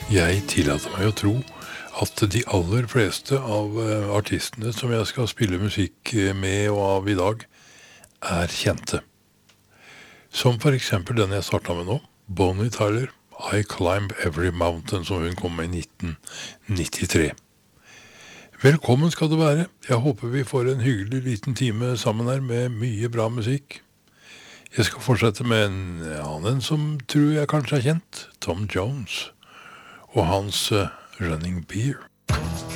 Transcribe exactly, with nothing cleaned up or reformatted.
Jeg tillater meg å tro at de aller fleste av artistene som jeg skal spille musikk med og av i dag, er kjente. Som for eksempel den jeg startet med nå, Bonnie Tyler, I Climb Every Mountain, som hun kom med i nitten nittitre. Velkommen skal du være. Jeg håper vi får en hyggelig liten time sammen her med mye bra musikk. Jeg skal fortsette med en annen som tror jeg kanskje er kjent, Tom Jones, og hans uh, Running Beer.